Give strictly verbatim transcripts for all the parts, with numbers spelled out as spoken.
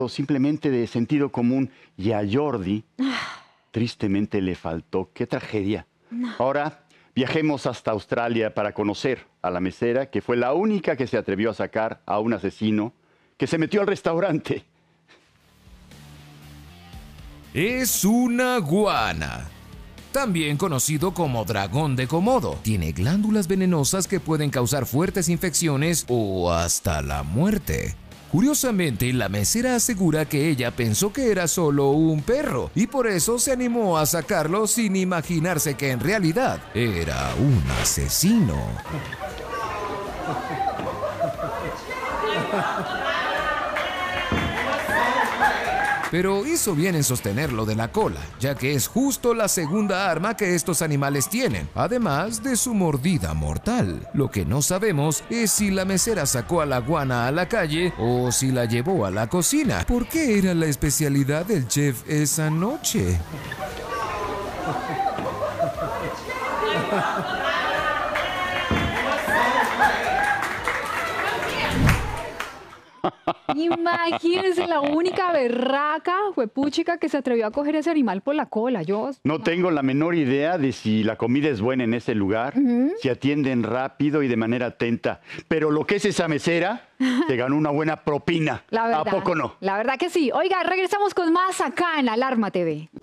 simplemente de sentido común. Y a Jordi, tristemente le faltó. ¡Qué tragedia! No. Ahora viajemos hasta Australia para conocer a la mesera, que fue la única que se atrevió a sacar a un asesino que se metió al restaurante. Es una guana, también conocido como dragón de Komodo. Tiene glándulas venenosas que pueden causar fuertes infecciones o hasta la muerte. Curiosamente, la mesera asegura que ella pensó que era solo un perro y por eso se animó a sacarlo sin imaginarse que en realidad era un asesino. Pero hizo bien en sostenerlo de la cola, ya que es justo la segunda arma que estos animales tienen, además de su mordida mortal. Lo que no sabemos es si la mesera sacó a la guana a la calle o si la llevó a la cocina. ¿Por qué era la especialidad del chef esa noche? Imagínense, la única berraca, juepúchica, que se atrevió a coger ese animal por la cola. Yo... No tengo la menor idea de si la comida es buena en ese lugar, uh-huh. si atienden rápido y de manera atenta. Pero lo que es esa mesera, se ganó una buena propina. La verdad, ¿A poco no? La verdad que sí. Oiga, regresamos con más acá en Alarma T V.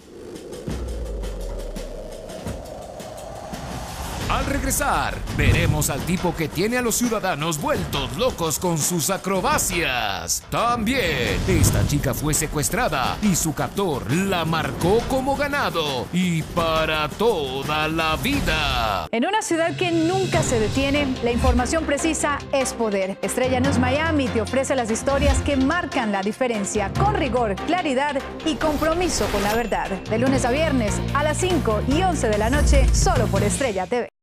Al regresar, veremos al tipo que tiene a los ciudadanos vueltos locos con sus acrobacias. También, esta chica fue secuestrada y su captor la marcó como ganado y para toda la vida. En una ciudad que nunca se detiene, la información precisa es poder. Estrella News Miami te ofrece las historias que marcan la diferencia con rigor, claridad y compromiso con la verdad. De lunes a viernes a las cinco y once de la noche, solo por Estrella T V.